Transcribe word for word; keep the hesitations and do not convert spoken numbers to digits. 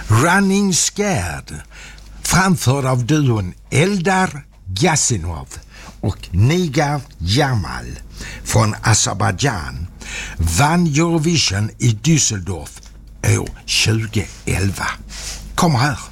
Running Scared, framförd av duon Eldar Gazinov och Nigar Jamal från Azerbaijan, vann Eurovision i Düsseldorf år tjugoelva. Kom här.